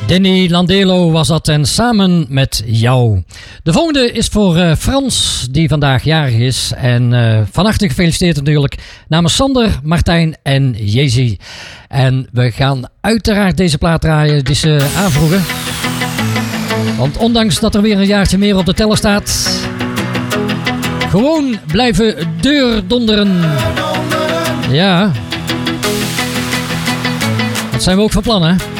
Danny Landelo was dat en samen met jou. De volgende is voor Frans, die vandaag jarig is. En van harte gefeliciteerd natuurlijk namens Sander, Martijn en Jezi. En we gaan uiteraard deze plaat draaien die ze aanvroegen. Want ondanks dat er weer een jaartje meer op de teller staat, gewoon blijven deurdonderen. Ja, dat zijn we ook van plan, hè?